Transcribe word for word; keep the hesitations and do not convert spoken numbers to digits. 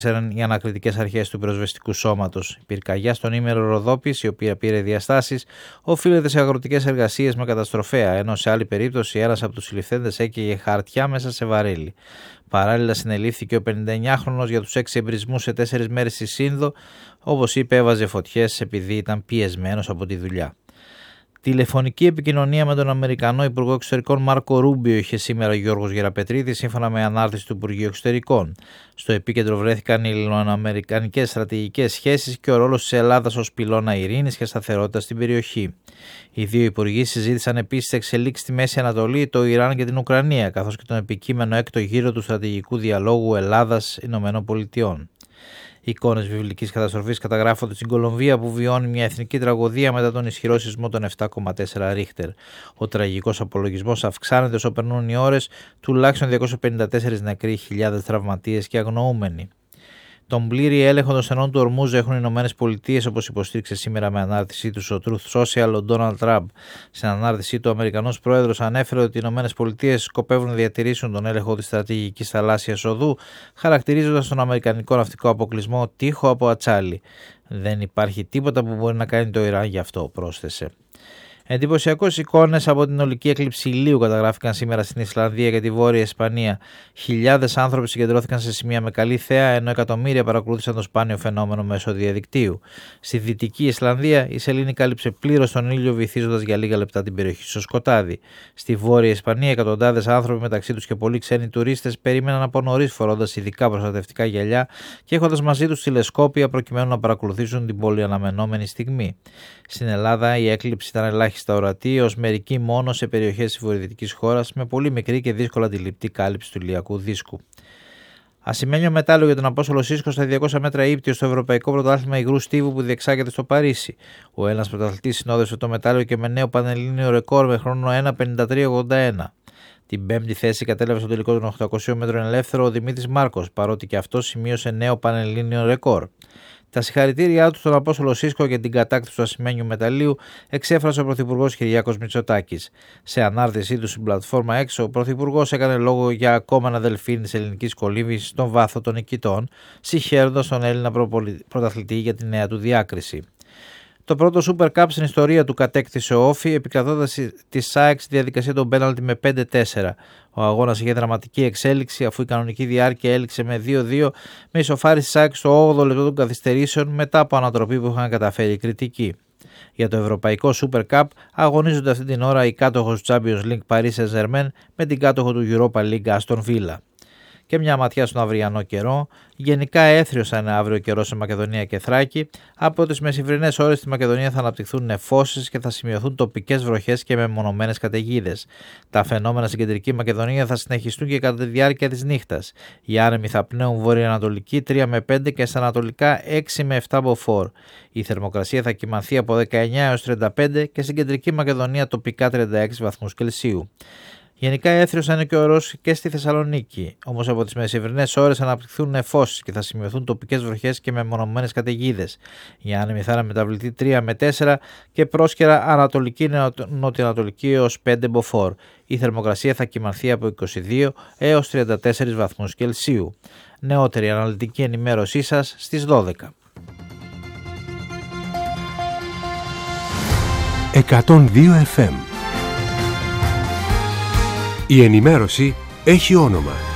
οι ανακριτικές αρχές του πυροσβεστικού σώματος. Η πυρκαγιά στον Ήμερο Ροδόπης, η οποία πήρε διαστάσεις, οφείλεται σε αγροτικές εργασίες με καταστροφέα, ενώ σε άλλη περίπτωση ένας από τους συλληφθέντες έκαιγε χαρτιά μέσα σε βαρέλι. Παράλληλα, συνελήφθηκε ο πενηνταεννιάχρονος για τους έξι εμπρισμούς σε τέσσερις μέρες στη Σύνδο, όπως είπε, έβαζε φωτιές επειδή ήταν πιεσμένος από τη δουλειά. Τηλεφωνική επικοινωνία με τον Αμερικανό Υπουργό Εξωτερικών Μάρκο Ρούμπιο είχε σήμερα ο Γιώργος Γεραπετρίδης, σύμφωνα με ανάρτηση του Υπουργείου Εξωτερικών. Στο επίκεντρο βρέθηκαν οι ελληνοαμερικανικές στρατηγικές σχέσεις και ο ρόλος της Ελλάδας ως πυλώνα ειρήνης και σταθερότητας στην περιοχή. Οι δύο υπουργοί συζήτησαν επίσης εξελίξεις στη Μέση Ανατολή, το Ιράν και την Ουκρανία, καθώς και τον επικείμενο έκτο γύρο του στρατηγικού διαλόγου Ελλάδα-ΗΠΑ. Εικόνες βιβλικής καταστροφής καταγράφονται στην Κολομβία, που βιώνει μια εθνική τραγωδία μετά τον ισχυρό σεισμό των επτά κόμμα τέσσερα ρίχτερ. Ο τραγικός απολογισμός αυξάνεται όσο περνούν οι ώρες, τουλάχιστον διακόσιοι πενήντα τέσσερις νεκροί, χιλιάδες τραυματίες και αγνοούμενοι. Τον πλήρη έλεγχο των στενών του Ορμούζ έχουν οι Ηνωμένες Πολιτείες, όπως υποστήριξε σήμερα με ανάρτησή του στο Truth Social ο Ντόναλντ Τραμπ. Στην ανάρτησή του, ο Αμερικανός πρόεδρος ανέφερε ότι οι Ηνωμένες Πολιτείες σκοπεύουν να διατηρήσουν τον έλεγχο της στρατηγικής θαλάσσιας οδού, χαρακτηρίζοντας τον αμερικανικό ναυτικό αποκλεισμό τείχο από ατσάλι. Δεν υπάρχει τίποτα που μπορεί να κάνει το Ιράν γι' αυτό, πρόσθεσε. Εντυπωσιακές εικόνες από την ολική έκλειψη ηλίου καταγράφηκαν σήμερα στην Ισλανδία και τη Βόρεια Ισπανία. Χιλιάδες άνθρωποι συγκεντρώθηκαν σε σημεία με καλή θέα, ενώ εκατομμύρια παρακολούθησαν το σπάνιο φαινόμενο μέσω διαδικτύου. Στη Δυτική Ισλανδία, η σελήνη κάλυψε πλήρως τον ήλιο, βυθίζοντας για λίγα λεπτά την περιοχή στο σκοτάδι. Στη Βόρεια Ισπανία, εκατοντάδες άνθρωποι, μεταξύ τους και πολλοί ξένοι τουρίστες, περίμεναν από νωρίς φορώντας ειδικά προστατευτικά γυαλιά και έχοντας μαζί τους τηλεσκόπια προκειμένου να παρακολουθήσουν την πολυαναμενόμενη στιγμή. Στην Ελλάδα, η έκλειψη ήταν ελάχιστα ορατή, ως μερική μόνο σε περιοχές της βορειοδυτικής χώρας, με πολύ μικρή και δύσκολα αντιληπτή κάλυψη του ηλιακού δίσκου. Ασημένιο μετάλλιο για τον Απόστολο Σίσκο στα διακόσια μέτρα ύπτιο στο Ευρωπαϊκό Πρωτάθλημα Υγρού Στίβου που διεξάγεται στο Παρίσι. Ο Έλληνας πρωταθλητής συνόδευσε το μετάλλιο και με νέο πανελλήνιο ρεκόρ με χρόνο ένα πενήντα τρία ογδόντα ένα. Την πέμπτη θέση κατέλαβε στο τελικό των οκτακοσίων μέτρων ελεύθερο ο Δημήτρης Μάρκος, παρότι και αυτός σημείωσε νέο πανελλήνιο ρεκόρ. Τα συγχαρητήριά του στον Απόστολο Σίσκο για την κατάκτηση του ασημένιου μεταλλείου εξέφρασε ο Πρωθυπουργός Κυριάκος Μητσοτάκης. Σε ανάρτησή του στην πλατφόρμα X, ο Πρωθυπουργός έκανε λόγο για ακόμα ένα δελφίνι της ελληνικής κολύμβησης στον βάθο των νικητών, συγχαίροντας τον Έλληνα πρωταθλητή για τη νέα του διάκριση. Το πρώτο Super Cup στην ιστορία του κατέκτησε ο Όφη, επικρατώντας τη ΣΑΕΚ στη διαδικασία των πέναλτι με πέντε τέσσερα. Ο αγώνας είχε δραματική εξέλιξη, αφού η κανονική διάρκεια έληξε με δύο δύο, με ισοφάριση ΣΑΕΚ στο όγδοο λεπτό των καθυστερήσεων μετά από ανατροπή που είχαν καταφέρει οι κριτικοί. Για το Ευρωπαϊκό Super Cup αγωνίζονται αυτή την ώρα η κάτοχος του Champions League Paris Saint-Germain με την κάτοχο του Europa League Aston Villa. Και μια ματιά στον αυριανό καιρό. Γενικά έθριος θα είναι αύριο καιρό σε Μακεδονία και Θράκη. Από τις μεσημβρινές ώρες στη Μακεδονία θα αναπτυχθούν νεφώσεις και θα σημειωθούν τοπικές βροχές και μεμονωμένες καταιγίδες. Τα φαινόμενα στην κεντρική Μακεδονία θα συνεχιστούν και κατά τη διάρκεια της νύχτας. Οι άνεμοι θα πνέουν βορειοανατολική τρία με πέντε και στα ανατολικά έξι με επτά μποφόρ. Η θερμοκρασία θα κυμανθεί από δεκαεννιά έως τριάντα πέντε και στην κεντρική Μακεδονία τοπικά τριάντα έξι βαθμούς Κελσίου. Γενικά έθριος θα είναι και ωρός και στη Θεσσαλονίκη, όμως από τις μεσημβρινές ώρες θα αναπτυχθούν νεφώσεις και θα σημειωθούν τοπικές βροχές και μεμονωμένες καταιγίδες. Η άνεμη θα είναι μεταβλητή τρία με τέσσερα και πρόσκαιρα ανατολική νοτιοανατολική έως πέντε μποφόρ. Η θερμοκρασία θα κυμανθεί από είκοσι δύο έως τριάντα τέσσερα βαθμούς Κελσίου. Νεότερη αναλυτική ενημέρωσή σας στις δώδεκα. εκατόν δύο εφ εμ. Η ενημέρωση έχει όνομα.